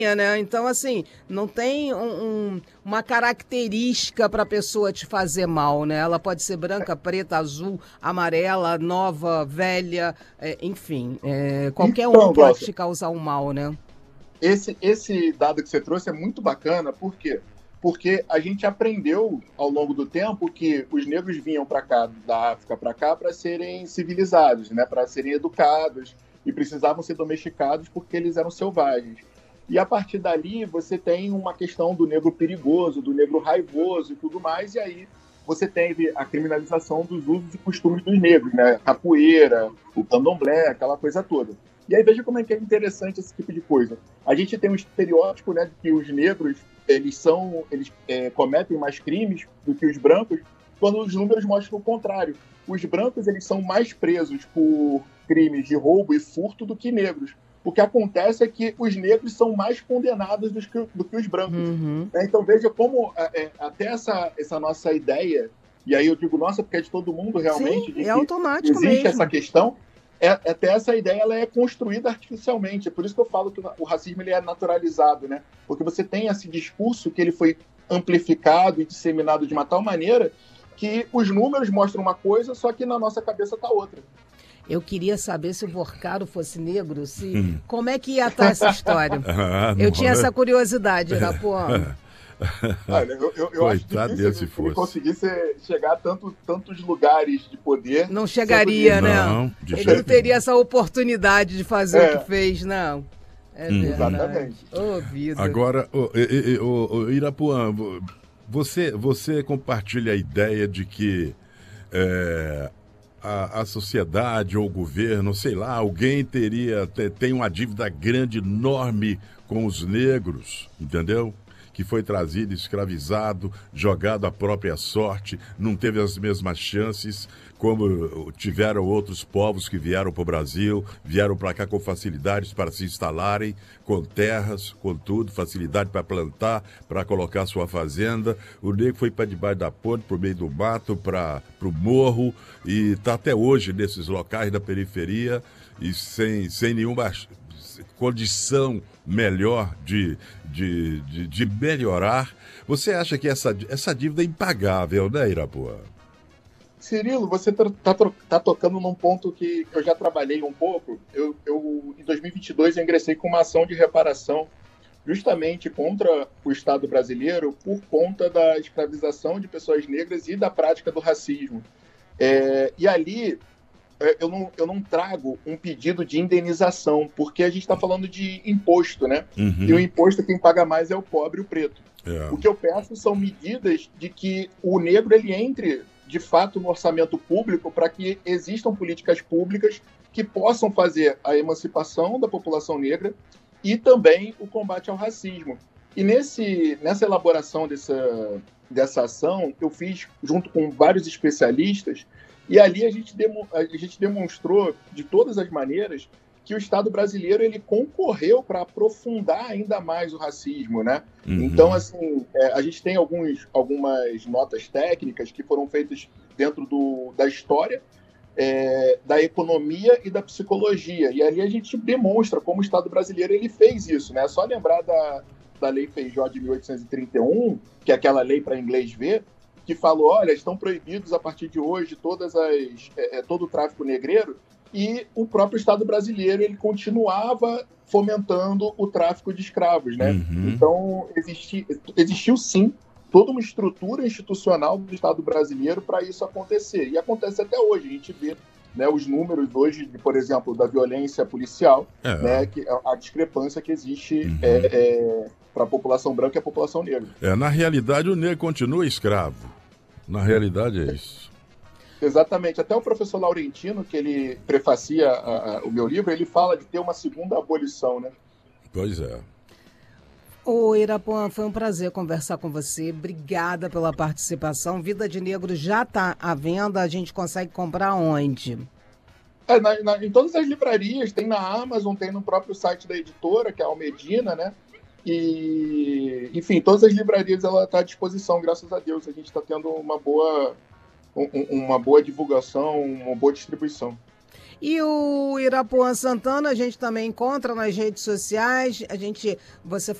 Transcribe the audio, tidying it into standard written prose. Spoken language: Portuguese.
né? Então, assim, não tem uma característica para a pessoa te fazer mal, né? Ela pode ser branca, preta, azul, amarela, nova, velha, enfim. Qualquer um Então, pode Glaucia, te causar um mal, né? esse dado que você trouxe é muito bacana, por quê? Porque a gente aprendeu ao longo do tempo que os negros vinham para cá, da África para cá, para serem civilizados, né? Para serem educados e precisavam ser domesticados porque eles eram selvagens. E a partir dali você tem uma questão do negro perigoso, do negro raivoso e tudo mais, e aí você teve a criminalização dos usos e costumes dos negros, né? Capoeira, o candomblé, aquela coisa toda. E aí veja como é que é interessante esse tipo de coisa. A gente tem um estereótipo, né, de que os negros eles cometem mais crimes do que os brancos, quando os números mostram o contrário. Os brancos eles são mais presos por crimes de roubo e furto do que negros. O que acontece é que os negros são mais condenados do que os brancos. Uhum. Então veja como até essa nossa ideia, e aí eu digo nossa porque é de todo mundo realmente, Sim, de é que automático existe essa mesmo. questão, até essa ideia ela é construída artificialmente. É por isso que eu falo que o racismo ele é naturalizado, né? Porque você tem esse discurso que ele foi amplificado e disseminado de uma tal maneira que os números mostram uma coisa, só que na nossa cabeça está outra. Eu queria saber se o Borcaro fosse negro, como é que ia estar essa história? Eu tinha essa curiosidade, Irapuã. Olha, eu acho Coitado difícil dele, se ele fosse. conseguisse chegar a tantos lugares de poder. Não chegaria, né? Não, de Ele jeito não teria essa oportunidade de fazer o que fez, não. É verdade. Exatamente. Ô, vida. Agora, Irapuã, você compartilha a ideia de que a sociedade ou o governo, sei lá, alguém tem uma dívida grande, enorme com os negros, entendeu? Que foi trazido, escravizado, jogado à própria sorte, não teve as mesmas chances como tiveram outros povos que vieram para o Brasil, vieram para cá com facilidades para se instalarem, com terras, com tudo, facilidade para plantar, para colocar sua fazenda. O negro foi para debaixo da ponte, para o meio do mato, para o morro, e está até hoje nesses locais da periferia e sem nenhuma condição melhor de melhorar. Você acha que essa dívida é impagável, né, Irapuã? Cirilo, você tá tocando num ponto que eu já trabalhei um pouco. Em 2022, eu ingressei com uma ação de reparação justamente contra o Estado brasileiro por conta da escravização de pessoas negras e da prática do racismo. E ali eu não trago um pedido de indenização, porque a gente está falando de imposto, né? Uhum. E o imposto quem paga mais é o pobre e o preto. É. O que eu peço são medidas de que o negro ele entre de fato no orçamento público para que existam políticas públicas que possam fazer a emancipação da população negra e também o combate ao racismo. E nessa elaboração dessa ação, eu fiz junto com vários especialistas, e ali a gente demonstrou de todas as maneiras que o Estado brasileiro ele concorreu para aprofundar ainda mais o racismo, né? Uhum. Então, assim, a gente tem algumas notas técnicas que foram feitas dentro da história, da economia e da psicologia. E ali a gente demonstra como o Estado brasileiro ele fez isso, né? É só lembrar da Lei Feijó de 1831, que é aquela lei para inglês ver, que falou, olha, estão proibidos a partir de hoje todo o tráfico negreiro, e o próprio Estado brasileiro ele continuava fomentando o tráfico de escravos, né? Uhum. Então, existiu sim toda uma estrutura institucional do Estado brasileiro para isso acontecer. E acontece até hoje. A gente vê, né, os números hoje, por exemplo, da violência policial, né, que a discrepância que existe para a população branca e a população negra. Na realidade, o negro continua escravo. Na realidade é isso. Exatamente. Até o professor Laurentino, que ele prefacia o meu livro, ele fala de ter uma segunda abolição, né? Pois é. Ô, Irapuã, foi um prazer conversar com você. Obrigada pela participação. Vida de Negro já está à venda. A gente consegue comprar onde? Em todas as livrarias. Tem na Amazon, tem no próprio site da editora, que é a Almedina, né? E, enfim, todas as livrarias ela está à disposição, graças a Deus. A gente está tendo uma boa divulgação, uma boa distribuição. E o Irapuan Santana a gente também encontra nas redes sociais. Você